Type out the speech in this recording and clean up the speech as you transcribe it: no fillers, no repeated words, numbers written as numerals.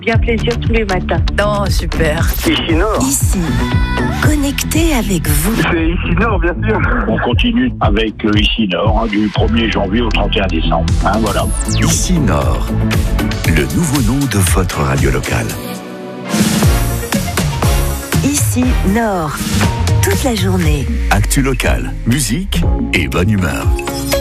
Bien plaisir tous les matins. Oh, super. Ici Nord. Ici, connecté avec vous. C'est Ici Nord, bien sûr. On continue avec Ici Nord, du 1er janvier au 31 décembre. Voilà. Ici Nord, le nouveau nom de votre radio locale. Ici Nord, toute la journée. Actu locale, musique et bonne humeur.